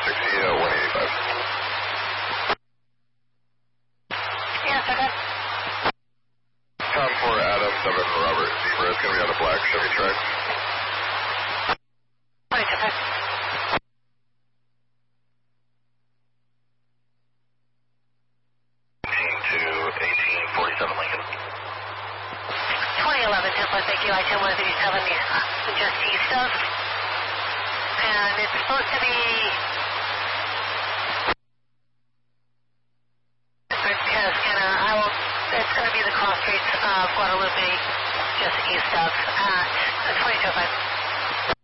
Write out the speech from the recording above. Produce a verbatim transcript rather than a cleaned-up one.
sixty, uh, one eighty-five. Yes, okay. Tom four, Adam, November, Robert, Zebra. It's going to be on a black Chevy Trax. Right, okay. To eighteen forty-seven Lincoln. twenty eleven, Temple, thank you. I ten one eighty-seven, uh, just east of. And it's supposed to be. Because kind of, I will. It's going to be the cross streets of Guadalupe, just east of, at twenty-two oh five.